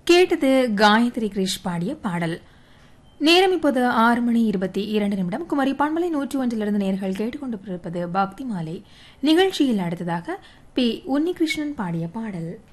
கேட்டது காயத்ரி கிரிஷ் பாடிய பாடல். நேரம் இப்போது 6:22 குமரி பண்பலை 101 நேர்கள் கேட்டுக்கொண்டிருப்பது பக்தி மாலை நிகழ்ச்சியில். அடுத்ததாக பி. உன்னிகிருஷ்ணன் பாடிய பாடல்.